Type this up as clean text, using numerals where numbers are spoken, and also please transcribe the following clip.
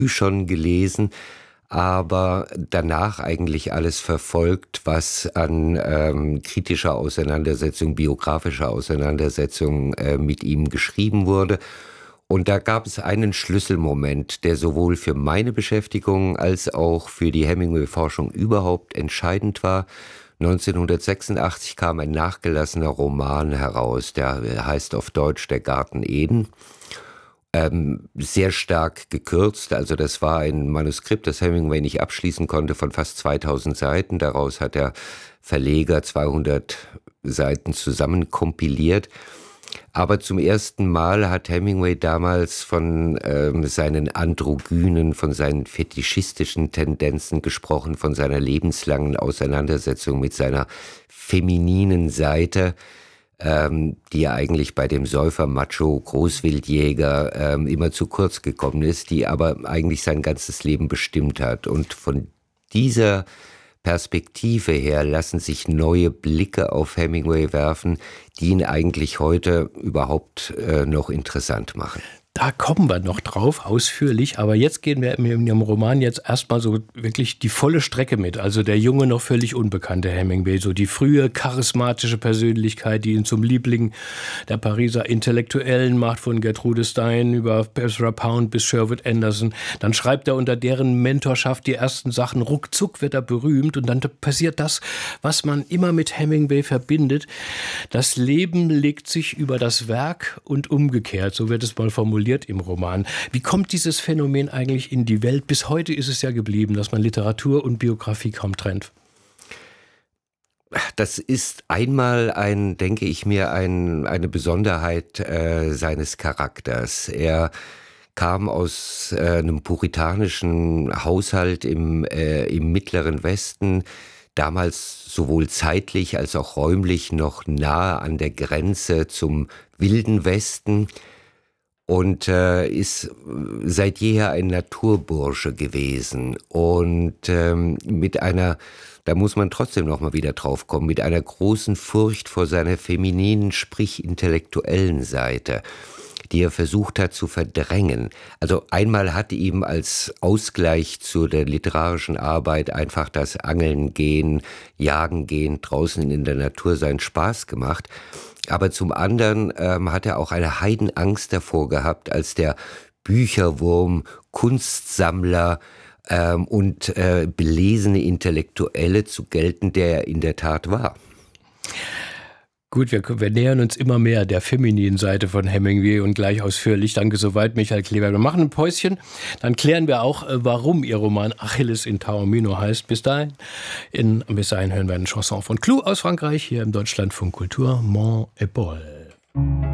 schon gelesen, aber danach eigentlich alles verfolgt, was an kritischer Auseinandersetzung, biografischer Auseinandersetzung mit ihm geschrieben wurde. Und da gab es einen Schlüsselmoment, der sowohl für meine Beschäftigung als auch für die Hemingway-Forschung überhaupt entscheidend war. 1986 kam ein nachgelassener Roman heraus, der heißt auf Deutsch Der Garten Eden. Sehr stark gekürzt, also das war ein Manuskript, das Hemingway nicht abschließen konnte, von fast 2000 Seiten. Daraus hat der Verleger 200 Seiten zusammenkompiliert. Aber zum ersten Mal hat Hemingway damals von seinen androgynen, von seinen fetischistischen Tendenzen gesprochen, von seiner lebenslangen Auseinandersetzung mit seiner femininen Seite, die ja eigentlich bei dem Säufer-Macho-Großwildjäger immer zu kurz gekommen ist, die aber eigentlich sein ganzes Leben bestimmt hat. Und von dieser Perspektive her lassen sich neue Blicke auf Hemingway werfen, die ihn eigentlich heute überhaupt noch interessant machen. Da kommen wir noch drauf, ausführlich, aber jetzt gehen wir in Ihrem Roman jetzt erstmal so wirklich die volle Strecke mit. Also der junge, noch völlig unbekannte Hemingway, so die frühe, charismatische Persönlichkeit, die ihn zum Liebling der Pariser Intellektuellen macht, von Gertrude Stein über Ezra Pound bis Sherwood Anderson. Dann schreibt er unter deren Mentorschaft die ersten Sachen, ruckzuck wird er berühmt und dann passiert das, was man immer mit Hemingway verbindet. Das Leben legt sich über das Werk und umgekehrt, so wird es mal formuliert im Roman. Wie kommt dieses Phänomen eigentlich in die Welt? Bis heute ist es ja geblieben, dass man Literatur und Biografie kaum trennt. Das ist einmal denke ich mir, eine Besonderheit seines Charakters. Er kam aus einem puritanischen Haushalt im Mittleren Westen, damals sowohl zeitlich als auch räumlich noch nahe an der Grenze zum Wilden Westen. Und ist seit jeher ein Naturbursche gewesen und mit einer, da muss man trotzdem noch mal wieder drauf kommen, mit einer großen Furcht vor seiner femininen, sprich intellektuellen Seite, die er versucht hat zu verdrängen. Also einmal hat ihm als Ausgleich zu der literarischen Arbeit einfach das Angeln gehen, Jagen gehen, draußen in der Natur seinen Spaß gemacht. Aber zum anderen hat er auch eine Heidenangst davor gehabt, als der Bücherwurm, Kunstsammler und belesene Intellektuelle zu gelten, der er in der Tat war. Gut, wir nähern uns immer mehr der femininen Seite von Hemingway und gleich ausführlich. Danke soweit, Michael Kleber. Wir machen ein Päuschen, dann klären wir auch, warum Ihr Roman Achilles in Taormino heißt. Bis dahin hören wir eine Chanson von Clou aus Frankreich, hier im Deutschlandfunk Kultur, Mon Épaule.